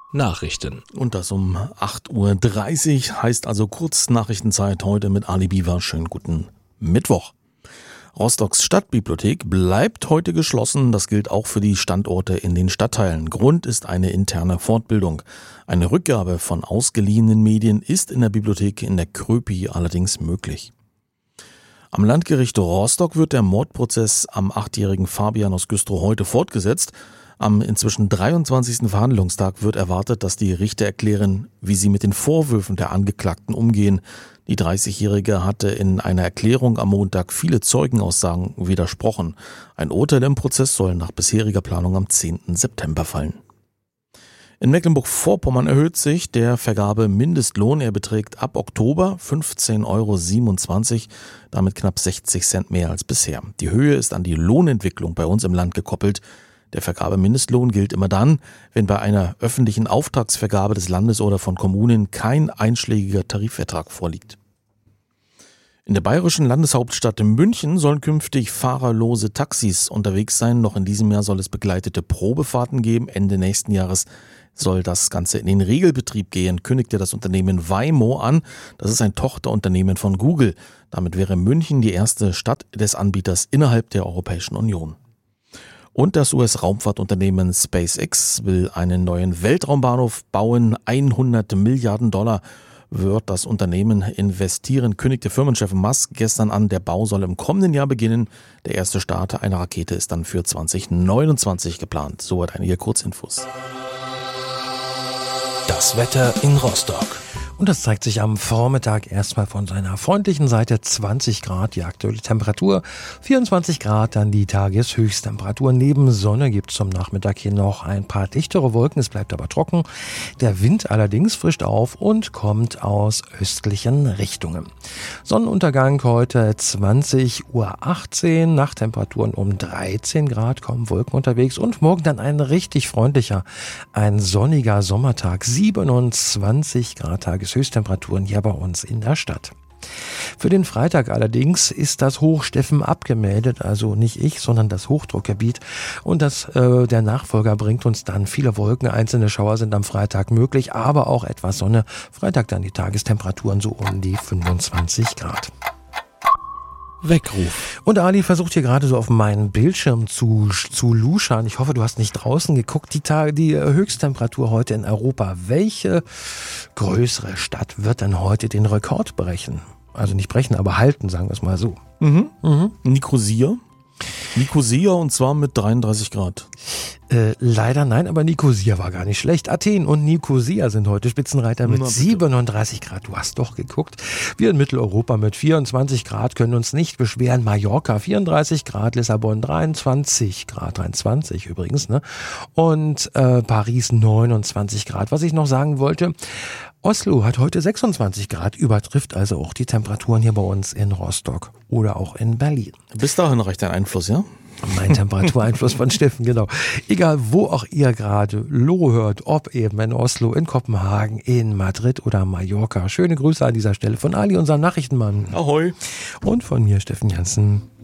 Nachrichten. Und das um 8.30 Uhr, heißt also Kurznachrichtenzeit heute mit Ali Biwa. Schönen guten Mittwoch. Rostocks Stadtbibliothek bleibt heute geschlossen. Das gilt auch für die Standorte in den Stadtteilen. Grund ist eine interne Fortbildung. Eine Rückgabe von ausgeliehenen Medien ist in der Bibliothek in der Kröpi allerdings möglich. Am Landgericht Rostock wird der Mordprozess am 8-jährigen Fabian aus Güstrow heute fortgesetzt. Am inzwischen 23. Verhandlungstag wird erwartet, dass die Richter erklären, wie sie mit den Vorwürfen der Angeklagten umgehen. Die 30-Jährige hatte in einer Erklärung am Montag viele Zeugenaussagen widersprochen. Ein Urteil im Prozess soll nach bisheriger Planung am 10. September fallen. In Mecklenburg-Vorpommern erhöht sich der Vergabemindestlohn. Er beträgt ab Oktober 15,27 €, damit knapp 60 Cent mehr als bisher. Die Höhe ist an die Lohnentwicklung bei uns im Land gekoppelt. Der Vergabemindestlohn gilt immer dann, wenn bei einer öffentlichen Auftragsvergabe des Landes oder von Kommunen kein einschlägiger Tarifvertrag vorliegt. In der bayerischen Landeshauptstadt München sollen künftig fahrerlose Taxis unterwegs sein. Noch in diesem Jahr soll es begleitete Probefahrten geben. Ende nächsten Jahres soll das Ganze in den Regelbetrieb gehen, kündigte das Unternehmen Waymo an. Das ist ein Tochterunternehmen von Google. Damit wäre München die erste Stadt des Anbieters innerhalb der Europäischen Union. Und das US-Raumfahrtunternehmen SpaceX will einen neuen Weltraumbahnhof bauen. $100 Milliarden wird das Unternehmen investieren, kündigte Firmenchef Musk gestern an. Der Bau soll im kommenden Jahr beginnen. Der erste Start einer Rakete ist dann für 2029 geplant. Soweit einige Kurzinfos. Das Wetter in Rostock. Und das zeigt sich am Vormittag erstmal von seiner freundlichen Seite. 20 Grad die aktuelle Temperatur, 24 Grad dann die Tageshöchsttemperatur. Neben Sonne gibt es zum Nachmittag hier noch ein paar dichtere Wolken, es bleibt aber trocken. Der Wind allerdings frischt auf und kommt aus östlichen Richtungen. Sonnenuntergang heute 20:18 Uhr, Nachttemperaturen um 13 Grad, kommen Wolken unterwegs und morgen dann ein richtig freundlicher, ein sonniger Sommertag, 27 Grad Tageshöchsttemperaturen hier bei uns in der Stadt. Für den Freitag allerdings ist das Hochsteffen abgemeldet, also nicht ich, sondern das Hochdruckgebiet. Und der Nachfolger bringt uns dann viele Wolken. Einzelne Schauer sind am Freitag möglich, aber auch etwas Sonne. Freitag dann die Tagestemperaturen so um die 25 Grad. Weckruf. Und Ali versucht hier gerade so auf meinen Bildschirm zu luschern. Ich hoffe, du hast nicht draußen geguckt. Die Höchsttemperatur heute in Europa. Welche größere Stadt wird denn heute den Rekord brechen? Also nicht brechen, aber halten, sagen wir es mal so. Nikosia, und zwar mit 33 Grad. Leider nein, aber Nikosia war gar nicht schlecht. Athen und Nikosia sind heute Spitzenreiter mit 37 Grad. Du hast doch geguckt. Wir in Mitteleuropa mit 24 Grad können uns nicht beschweren. Mallorca 34 Grad, Lissabon 23 Grad, 23 übrigens, ne? Und Paris 29 Grad. Was ich noch sagen wollte, Oslo hat heute 26 Grad, übertrifft also auch die Temperaturen hier bei uns in Rostock oder auch in Berlin. Bis dahin reicht dein Einfluss, ja? Mein Temperatureinfluss von Steffen, genau. Egal, wo auch ihr gerade Lo hört, ob eben in Oslo, in Kopenhagen, in Madrid oder Mallorca. Schöne Grüße an dieser Stelle von Ali, unserem Nachrichtenmann. Ahoi. Und von mir, Steffen Janssen.